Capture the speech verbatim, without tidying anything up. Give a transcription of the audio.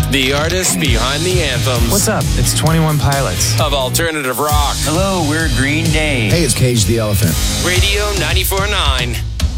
The artists behind the anthems. What's up? It's twenty-one Pilots. Of alternative rock. Hello, we're Green Day. Hey, it's Cage the Elephant. Radio ninety-four point nine.